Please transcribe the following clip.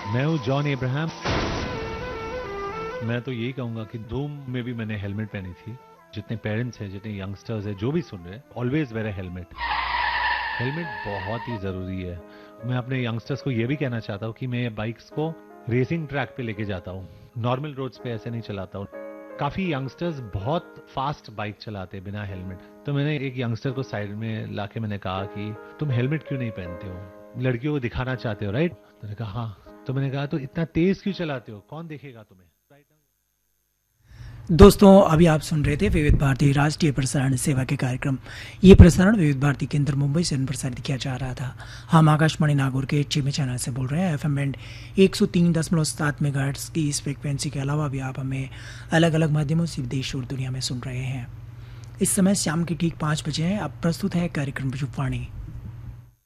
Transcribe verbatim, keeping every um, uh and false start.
मैं हूँ John Abraham. मैं तो यही कहूंगा कि धूम में भी मैंने हेलमेट पहनी थी। जितने पेरेंट्स हैं, जितने यंगस्टर्स हैं, जो भी सुन रहे हैं, ऑलवेज वेयर अ हेलमेट। हेलमेट बहुत ही जरूरी है। मैं अपने यंगस्टर्स को ये भी कहना चाहता हूँ कि मैं बाइक्स को रेसिंग ट्रैक पे लेके जाता हूँ, नॉर्मल रोड्स पे ऐसे नहीं चलाता हूँ। काफी यंगस्टर्स बहुत फास्ट बाइक चलाते हैं बिना हेलमेट। तो मैंने एक यंगस्टर को साइड में लाके मैंने कहा कि तुम हेलमेट क्यों नहीं पहनते हो? लड़कियों को दिखाना चाहते हो, राइट? तो मैंने कहा हाँ। तो मैंने कहा तो इतना तेज क्यों चलाते हो, कौन देखेगा तुम्हें? दोस्तों अभी आप सुन रहे थे विविध भारती राष्ट्रीय प्रसारण सेवा के कार्यक्रम। ये प्रसारण विविध भारती केंद्र मुंबई से प्रसारित किया जा रहा था। हम आकाशवाणी नागौर के एचएमए चैनल से बोल रहे हैं। एफएम बैंड एक सौ तीन दशमलव सात मेगाहर्ट्ज की इस फ्रिक्वेंसी के अलावा भी आप हमें अलग अलग माध्यमों से देश और दुनिया में सुन रहे हैं। इस समय शाम के ठीक पाँच बजे हैं। अब प्रस्तुत है कार्यक्रम विजुवाणी।